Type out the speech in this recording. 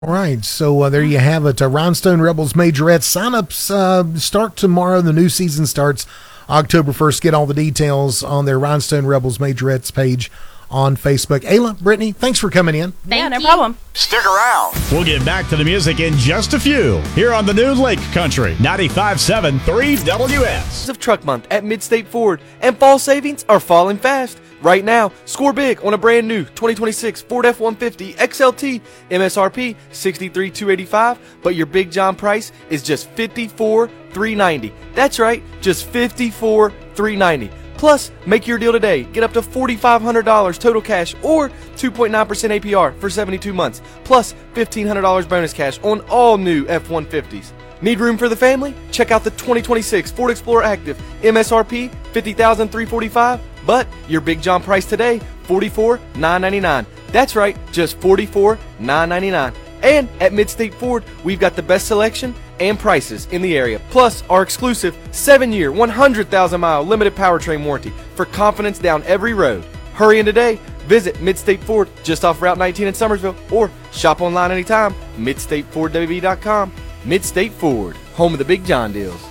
All right, so there you have it. Rhinestone Rebels Majorettes sign-ups start tomorrow. The new season starts October 1st. Get all the details on their Rhinestone Rebels Majorettes page on Facebook. Ayla, Brittany, thanks for coming in. No problem. Stick around. We'll get back to the music in just a few here on the new Lake Country 95.7 3WS. Of Truck Month at Midstate Ford, and fall savings are falling fast. Right now, score big on a brand new 2026 Ford F-150 XLT, MSRP $63,285, but your Big John price is just $54,390. That's right, just $54,390. Plus, make your deal today. Get up to $4,500 total cash or 2.9% APR for 72 months, plus $1,500 bonus cash on all new F-150s. Need room for the family? Check out the 2026 Ford Explorer Active, MSRP $50,345, but your Big John price today, $44,999. That's right, just $44,999. And at Midstate Ford, we've got the best selection and prices in the area, plus our exclusive 7-year, 100,000-mile limited powertrain warranty for confidence down every road. Hurry in today. Visit Midstate Ford just off Route 19 in Summersville, or shop online anytime, MidstateFordWB.com. Midstate Ford, home of the Big John deals.